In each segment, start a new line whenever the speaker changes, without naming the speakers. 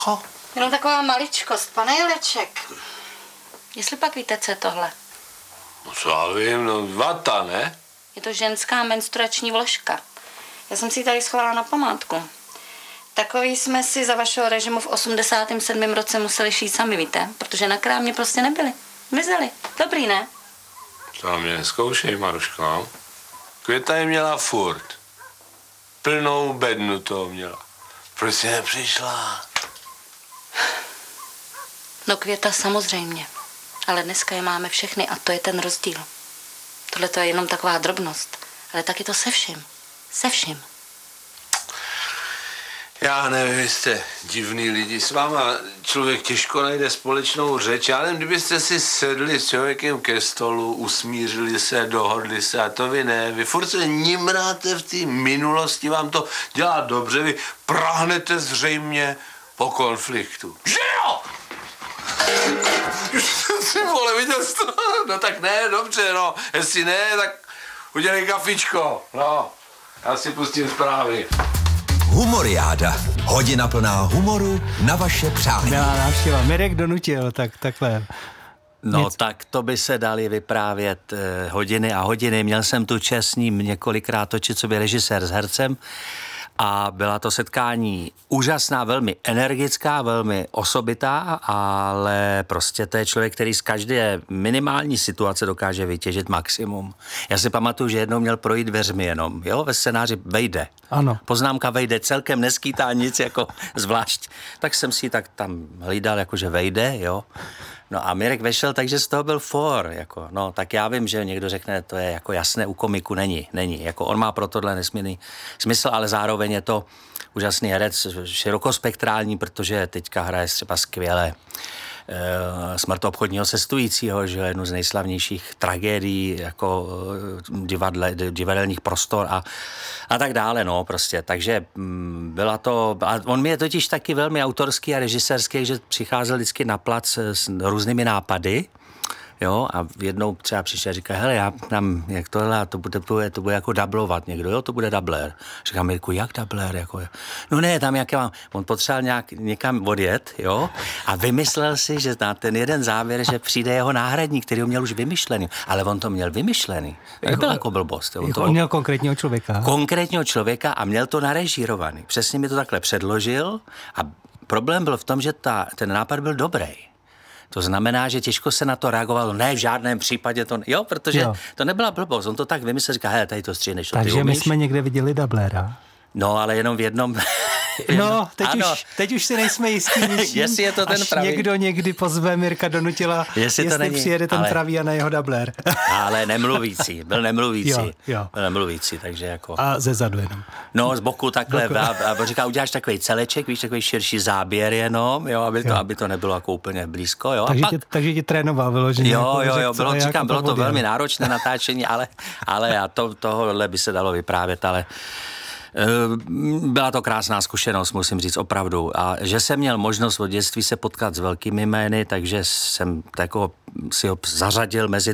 Jenom taková maličkost, pane Jureček. Jestli pak víte, co je tohle?
No co já vím, no vata, ne?
Je to ženská menstruační vložka. Já jsem si ji tady schovala na památku. Takový jsme si za vašeho režimu v 87. roce museli šít sami, víte? Protože na krámě prostě nebyli. Mizeli. Dobrý, ne?
To mě neskoušej, Maruško, no. Květa je měla furt. Plnou bednu toho měla. Proč jsi nepřišla?
No Květa samozřejmě. Ale dneska je máme všechny a to je ten rozdíl. Tohle to je jenom taková drobnost. Ale taky to se vším. Se vším.
Já nevím, vy jste divný lidi. S váma člověk těžko najde společnou řeč. Já nevím, kdybyste si sedli s člověkem ke stolu, usmířili se, dohodli se a to vy ne. Vy furt se nimráte v té minulosti, vám to dělá dobře, vy prahnete zřejmě po konfliktu. Že jo? Ty vole, viděl jsi to? No tak ne, dobře, no. Jestli ne, tak udělej kafičko. No, já si pustím zprávy.
Humoriáda. Hodina plná humoru na vaše přání.
Milá návštěva. Mirek donutil, takhle.
No tak to by se dali vyprávět hodiny a hodiny. Měl jsem tu čest s ním několikrát točit sobě režisér s hercem a byla to setkání úžasná, velmi energická, velmi osobitá, ale prostě to je člověk, který z každé minimální situace dokáže vytěžit maximum. Já si pamatuju, že jednou měl projít dveřmi jenom, jo, ve scénáři vejde.
Ano.
Poznámka vejde, celkem neskýtá nic jako zvlášť. Tak jsem si tak tam hlídal, jakože vejde, jo. No a Mirek vešel, takže z toho byl for, jako, no, tak já vím, že někdo řekne, to je jako jasné, u komiku není, jako on má pro tohle nesmírný smysl, ale zároveň je to úžasný herec, širokospektrální, protože teďka hraje třeba skvěle Smrt obchodního cestujícího, že je jednu z nejslavnějších tragédií jako divadelních prostor a tak dále, no prostě, takže byla to, a on mi je totiž taky velmi autorský a režisérský, že přicházel vždycky na plac s různými nápady, jo, a jednou třeba přišel a říká, hele, já tam, jak tohle, to bude jako dublovat někdo, jo, to bude dubler. Říkám, Mirku, jak dubler, jako, no ne, tam jak já mám, on potřeboval někam odjet, jo, a vymyslel si, že na ten jeden závěr, že přijde jeho náhradník, který ho měl už vymyšlený, ale on to měl vymyšlený, nebyl jako blbost.
On měl konkrétního člověka.
Konkrétního člověka a měl to narežírovaný. Přesně mi to takhle předložil a problém byl v tom, že ten nápad byl dobrý. To znamená, že těžko se na to reagovalo. Ne, v žádném případě to... Jo, protože to nebyla blbost. On to tak vymyslel, říká, hele, tady to stříhneš.
Takže my jsme někde viděli dublera.
No, ale jenom v jednom...
No, teď už si nejsme jistí ničím,
jestli je to ten pravý.
Někdo někdy pozve Mirka Donutila, jestli přijede ten pravý a na jeho dubler.
Ale nemluvící, byl nemluvící.
Jo.
Byl nemluvící, takže jako...
A ze zadu jenom.
No, z boku takhle. A říká, uděláš takový celeček, víš, takový širší záběr jenom, jo, aby to nebylo jako úplně blízko, jo.
Takže tě trénoval vyloženě.
Jo, bylo to velmi náročné natáčení, ale a tohle by se dalo vyprávět, ale... Byla to krásná zkušenost, musím říct, opravdu. A že jsem měl možnost od dětství se potkat s velkými jmény, takže jsem jako si ho zařadil mezi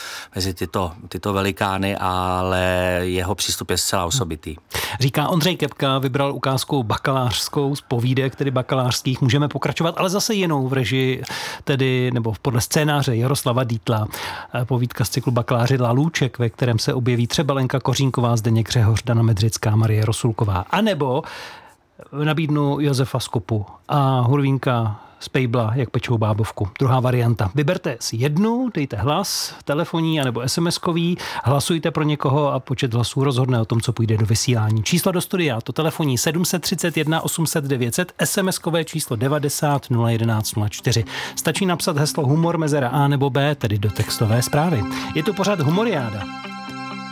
tyto velikány, ale jeho přístup je zcela osobitý.
Říká Ondřej Kepka, vybral ukázku bakalářskou z povídek, tedy bakalářských. Můžeme pokračovat, ale zase jinou v režii, tedy, nebo podle scénáře Jaroslava Dietla. Povídka z cyklu Bakaláři Lalůček, ve kterém se objeví třeba Lenka Kořínková, Zdeněk Řehoř, Dana Medřická, Marie Rosulková. A nebo nabídnu Josefa Skopu a Hurvínka z Pejbla, jak pečou bábovku. Druhá varianta. Vyberte si jednu, dejte hlas, telefonní anebo SMS-kový, hlasujte pro někoho a počet hlasů rozhodne o tom, co půjde do vysílání. Číslo do studia, to telefonní 731 800 900, SMS-kové číslo 90 011 04. Stačí napsat heslo humor mezera A nebo B, tedy do textové zprávy. Je to pořád Humoriáda.